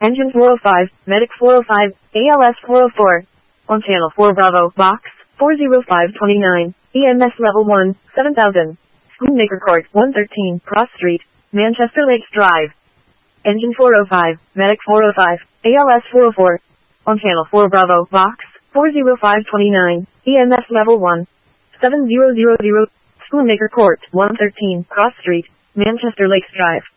Engine 405, Medic 405, ALS 404. On channel 4 Bravo, box 40529, EMS level 1, 7000. Schoonmaker Court, 113, Cross Street, Manchester Lakes Drive. Engine 405, Medic 405, ALS 404. On channel 4 Bravo, box 40529, EMS level 1, 7000. Schoonmaker Court, 113, Cross Street, Manchester Lakes Drive.